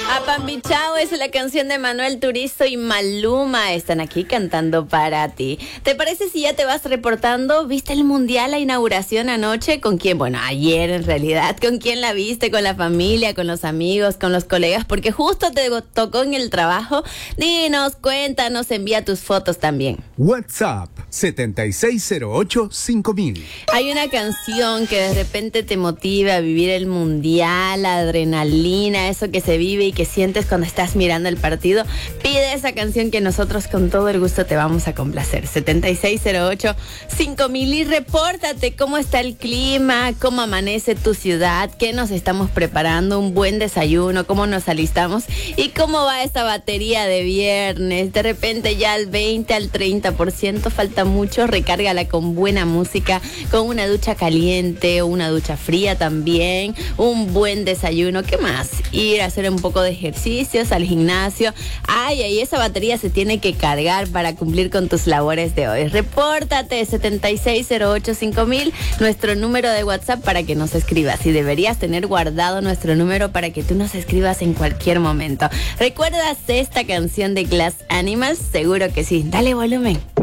Apambichao es la canción de Manuel Turizo y Maluma. Están aquí cantando para ti. ¿Te parece si ya te vas reportando? ¿Viste el mundial, la inauguración anoche? ¿Con quién? Bueno, ayer en realidad. ¿Con quién la viste? ¿Con la familia? ¿Con los amigos? ¿Con los colegas? Porque justo te tocó en el trabajo. Dinos, cuéntanos, envía tus fotos también. WhatsApp 7608-5000. Hay una canción que de repente te motiva a vivir el mundial, la adrenalina, eso que se vive y que sientes cuando estás mirando el partido. Pide esa canción que nosotros con todo el gusto te vamos a complacer. 7608-5000 y repórtate cómo está el clima, cómo amanece tu ciudad, qué nos estamos preparando, un buen desayuno, cómo nos alistamos y cómo va esta batería de viernes. De repente ya al 20, al 30%, falta mucho. Recárgala con buena música, con una ducha caliente o una ducha fría también, un buen desayuno. ¿Qué más? Ir a hacer un poco de ejercicios, al gimnasio. Ay, esa batería se tiene que cargar para cumplir con tus labores de hoy. Repórtate 7608-5000, nuestro número de WhatsApp para que nos escribas. Y deberías tener guardado nuestro número para que tú nos escribas en cualquier momento. ¿Recuerdas esta canción de Glass Animals? Seguro que sí. Dale volumen.